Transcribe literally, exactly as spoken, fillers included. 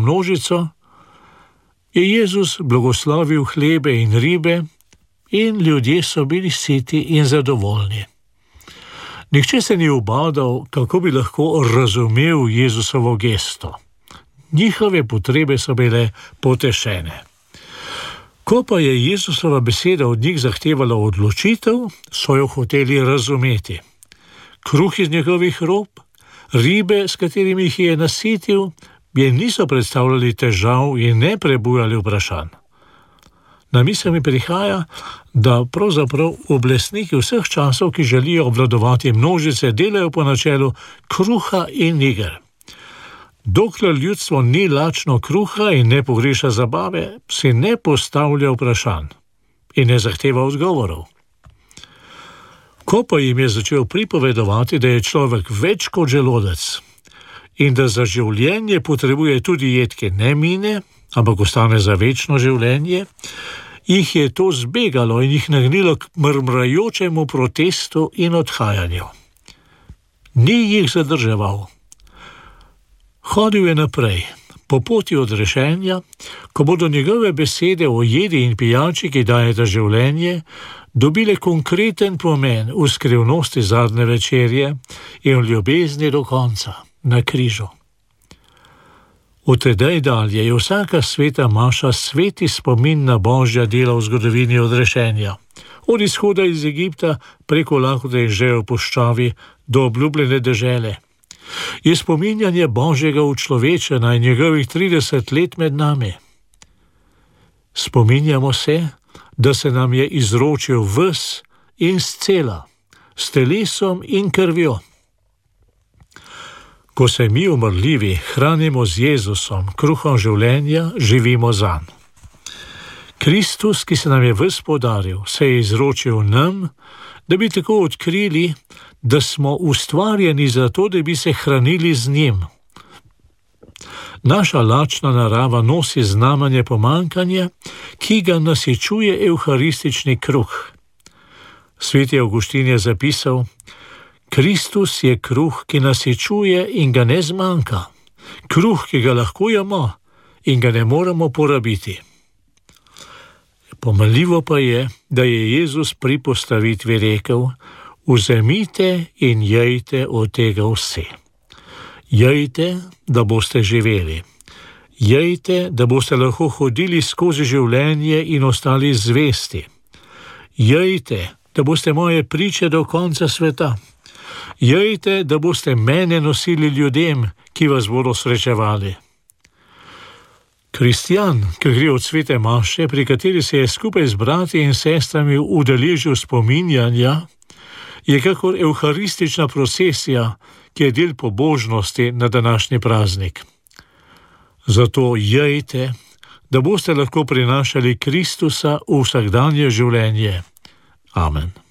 množico, je Jezus blagoslovil hlebe in ribe in ljudje so bili siti in zadovoljni. Nihče se ni ubadal, kako bi lahko razumel Jezusovo gesto. Njihove potrebe so bile potešene. Ko pa je Jezusova beseda od njih zahtevala odločitev, so jo hoteli razumeti. Kruh iz njegovih rob, ribe, s katerimi jih je nasitil, je niso predstavljali težav in ne prebujali vprašanj. Na misel mi prihaja, da pravzaprav oblastniki vseh časov, ki želijo obvladovati množice, delajo po načelu kruha in iger. Dokler ljudstvo ni lačno kruha in ne pogreša zabave, si ne postavlja vprašanj in ne zahteva odgovorov. Ko pa jim je začel pripovedovati, da je človek več kot želodec in da za življenje potrebuje tudi jed, ki ne mine, ampak ostane za večno življenje, jih je to zbegalo in jih nagnilo k mrmrajočemu protestu in odhajanju. Ni jih zadrževal. Hodil je naprej, po poti odrešenja, ko bodo njegove besede o jedi in pijači, ki dajeta življenje, dobile konkreten pomen v skrivnosti zadnje večerje in v ljubezni do konca, na križu. Od tedaj dalje je vsaka sveta maša sveti spomin na Božja dela v zgodovini odrešenja. Od izhoda iz Egipta preko lakote in že v puščavi do obljubljene dežele. Je spominjanje Božjega učlovečena in njegovih trideset let med nami. Spominjamo se, da se nam je izročil ves in scela, s telesom in krvjo. Ko se mi umrljivi hranimo z Jezusom, kruhom življenja, živimo zanj. Kristus, ki se nam je ves podaril, se je izročil nam, da bi tako odkrili, da smo ustvarjeni za to, da bi se hranili z njim. Naša lačna narava nosi znamenje pomankanja, ki ga nasičuje evharistični kruh. Sveti Avguštin je zapisal: Kristus je kruh, ki nasičuje in ga ne zmanjka, kruh, ki ga lahko jemo in ga ne moremo porabiti. Pomenljivo pa je, da je Jezus pri postavitvi rekel: Vzemite in jejte od tega vse. Jejte, da boste živeli. Jejte, da boste lahko hodili skozi življenje in ostali zvesti. Jejte, da boste moje priče do konca sveta. Jejte, da boste mene nosili ljudem, ki vas bodo srečevali. Kristjan, ki gre od svete maše, pri kateri se je skupaj z brati in sestrami udeležil spominjanja, je kakor evharistična procesija, ki je del pobožnosti na današnji praznik. Zato jejte, da boste lahko prinašali Kristusa v vsakdanje življenje. Amen.